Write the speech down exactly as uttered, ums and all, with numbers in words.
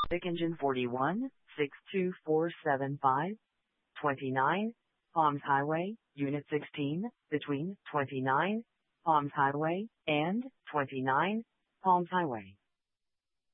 Vic Engine forty-one, six two four seven five, twenty-nine, Palms Highway, Unit sixteen, between twenty-nine, Palms Highway, and twenty-nine, Palms Highway.